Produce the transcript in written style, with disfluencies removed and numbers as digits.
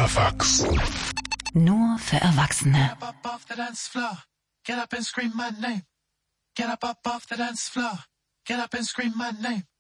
erwachsen. Nur für Erwachsene. Get up off the dance floor. Get up and scream my name. Get up off the dance floor. Get up and scream my name.